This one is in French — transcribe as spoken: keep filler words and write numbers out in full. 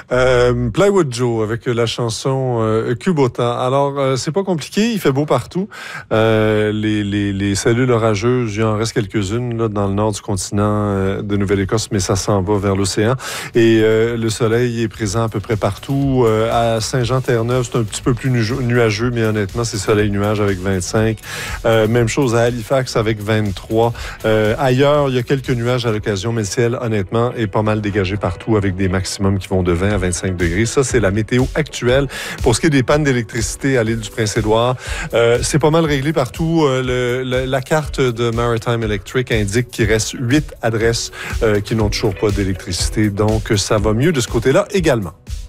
Euh, Plywood Joe avec la chanson euh, Kubota. Alors, euh, c'est pas compliqué, il fait beau partout. Euh, les, les, les cellules orageuses, il en reste quelques-unes là, dans le nord du continent euh, de Nouvelle-Écosse, mais ça s'en va vers l'océan. Et euh, le soleil est présent à peu près partout. Euh, à Saint-Jean-Terre-Neuve, c'est un petit peu plus nu- nuageux, mais honnêtement, c'est soleil-nuage avec vingt-cinq. Euh, même chose à Halifax avec vingt-trois. Euh, ailleurs, il y a quelques nuages à l'occasion, mais le ciel, honnêtement, est pas mal dégagé partout avec des maximums qui vont de vingt à vingt-cinq degrés. Ça, c'est la météo actuelle. Pour ce qui est des pannes d'électricité à l'île du Prince-Édouard, euh, c'est pas mal réglé partout. Euh, le, le, la carte de Maritime Electric indique qu'il reste huit adresses euh, qui n'ont toujours pas d'électricité. Donc, ça va mieux de ce côté-là également.